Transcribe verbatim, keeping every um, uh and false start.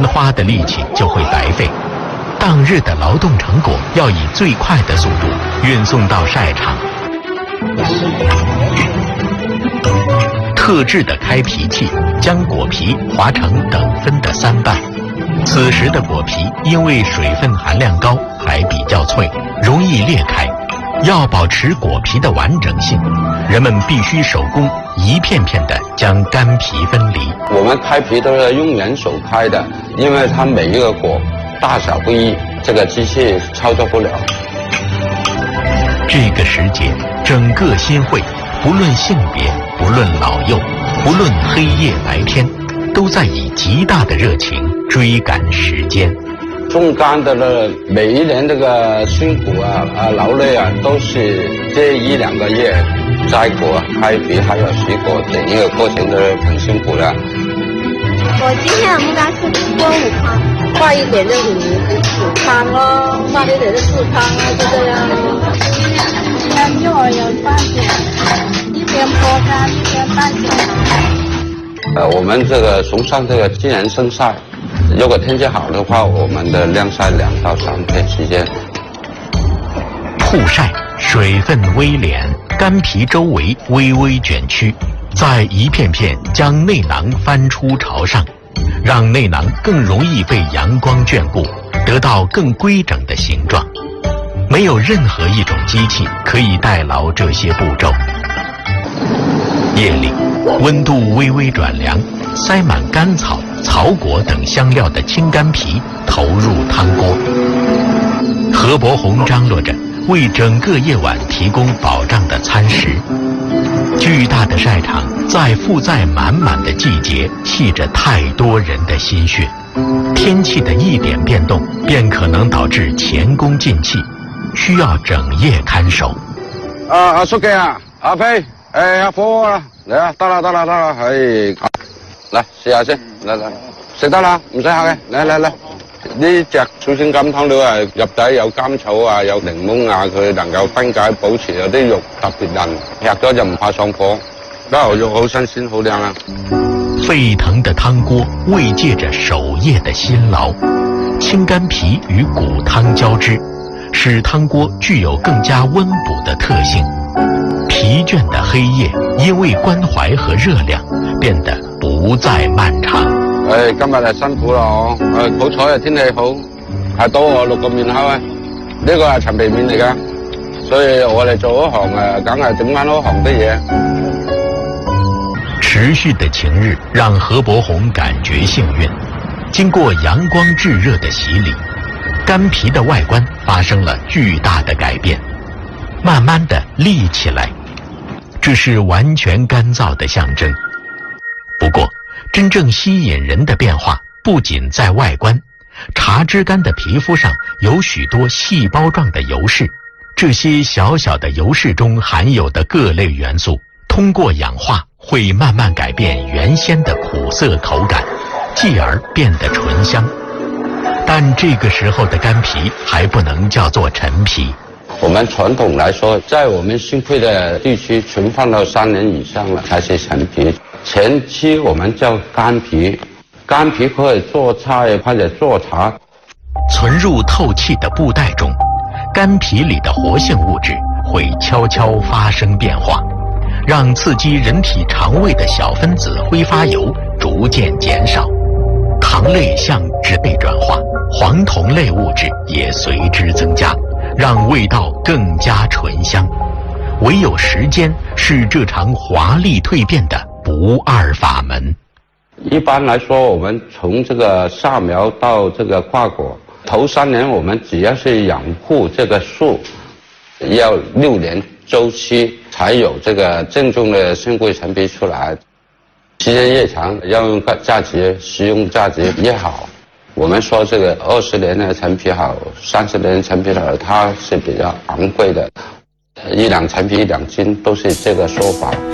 花的力气就会白费。当日的劳动成果要以最快的速度运送到晒场。特制的开皮器将果皮划成等分的三瓣。此时的果皮因为水分含量高，还比较脆，容易裂开。要保持果皮的完整性，人们必须手工一片片地将干皮分离。 我们开皮都是用人手开的，因为它每一个果大小不一，这个机器操作不了。 这个时节，整个新会，不论性别，不论老幼，不论黑夜白天，都在以极大的热情追赶时间。 种柑的呢，每一年这个辛苦啊啊劳累啊，都是这一两个月摘果、开皮还有洗果，整一个过程都很辛苦的。 我今天我们刚吃过午餐，快一点就午午餐咯，慢一点就四餐啊，就这样。今天幼儿园半点，一边剥柑一边带小孩。 呃，我们这个崇尚这个自然生晒。如果天气好的话，我们的晾晒两到三天时间。 曝晒，水分微敛，干皮周围微微卷曲，再一片片将内囊翻出朝上，让内囊更容易被阳光眷顾，得到更规整的形状。没有任何一种机器可以代劳这些步骤。夜里，温度微微转凉，塞满甘草、草果等香料的青干皮投入汤锅。何伯宏张罗着为整个夜晚提供保障的餐食。巨大的晒场在负载满满的季节系着太多人的心血，天气的一点变动便可能导致前功尽弃，需要整夜看守。 啊，阿书記啊，阿飛，誒阿火啊，嚟啊，得啦得啦得啦，係，嚟試下先，嚟嚟，食得啦，唔使客嘅，嚟嚟嚟。呢隻草青柑湯料啊，入底有甘草啊，有檸檬啊，佢能夠分解保持有啲肉特別韌，吃咗就唔怕上火，嗰牛肉好新鮮好靚啊！ 沸騰的湯鍋慰藉着守夜的辛勞，青柑皮與骨湯交織，使湯鍋具有更加溫補的特性。疲倦的黑夜因為關懷和熱量變得不再漫長。 誒、哎，今日係辛苦啦哦！誒，好彩啊，天氣好，係多我六個面口啊！呢、這個係陳皮面嚟㗎，所以我哋做嗰行誒，梗係整翻嗰行啲嘢。 持續的晴日讓何伯宏感覺幸運，經過陽光炙熱的洗禮，乾皮的外觀發生了巨大的改變，慢慢的立起來，這是完全乾燥的象徵。不過，真正吸引人的變化不僅在外觀，茶枝乾的皮膚上有許多細胞狀的油室，這些小小的油室中含有的各類元素，通過氧化會慢慢改變原先的苦澀口感，繼而變得醇香。但這個時候的乾皮還不能叫做陳皮。 我們傳統來說，在我們新會的地區存放到三年以上了才是陳皮。前期我們叫乾皮，乾皮可以做菜或者做茶。 存入透氣的布袋中，乾皮裡的活性物質會悄悄發生變化，讓刺激人體腸胃的小分子揮發油逐漸減少，糖類向脂被轉化，黃酮類物質也隨之增加，讓味道更加醇香。唯有時間是這場華麗蛻變的不二法門。 一般來說，我們從這個夏苗到這個掛果，頭三年我們只要是養護這個樹，要六年周期才有這個正宗的新會陳皮出來。時間越長，要用價值、使用價值越好。我們說這個二十年的陳皮好，三十年的陳皮好，它是比較昂貴的，一兩陳皮一兩斤都是這個說法。